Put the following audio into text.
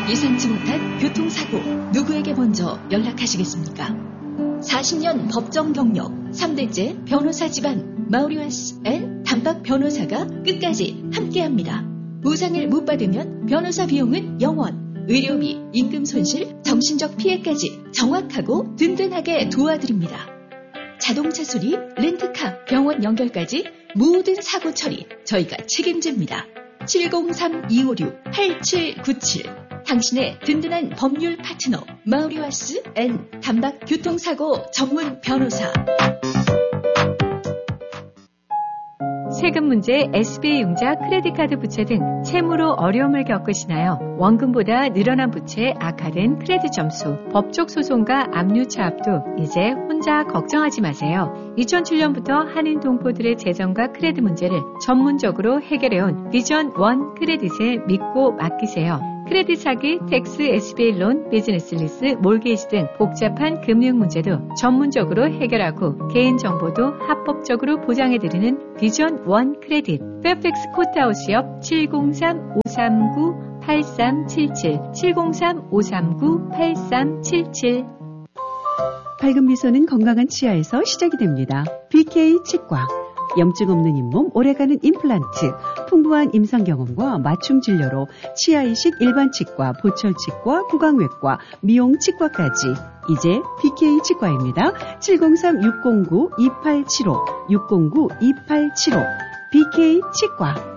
예상치 못한 교통사고 누구에게 먼저 연락하시겠습니까? 40년 법정 경력 3대째 변호사 집안 마우리와스 앤 단박 변호사가 끝까지 함께합니다. 보상을 못 받으면 변호사 비용은 0원, 의료비, 임금 손실, 정신적 피해까지 정확하고 든든하게 도와드립니다. 자동차 수리, 렌트카, 병원 연결까지 모든 사고 처리 저희가 책임집니다. 703-256-8797 당신의 든든한 법률 파트너 마우리와스 앤 단박 교통사고 전문 변호사. 세금 문제, SBA 융자, 크레딧카드 부채 등 채무로 어려움을 겪으시나요? 원금보다 늘어난 부채, 악화된 크레딧 점수, 법적 소송과 압류 차압도 이제 혼자 걱정하지 마세요. 2007년부터 한인 동포들의 재정과 크레딧 문제를 전문적으로 해결해온 비전 원 크레딧에 믿고 맡기세요. 크레딧 사기, 텍스, SBA 론, 비즈니스 리스, 몰게이지 등 복잡한 금융 문제도 전문적으로 해결하고 개인정보도 합법적으로 보장해드리는 비전 원 크레딧. 페어팩스 코트하우스 옆 703-539-8377 703-539-8377. 밝은 미소는 건강한 치아에서 시작이 됩니다. BK 치과. 염증 없는 잇몸, 오래가는 임플란트, 풍부한 임상 경험과 맞춤 진료로 치아이식 일반 치과, 보철 치과, 구강외과, 미용 치과까지 이제 BK 치과입니다. 703-609-2875 609-2875 BK 치과.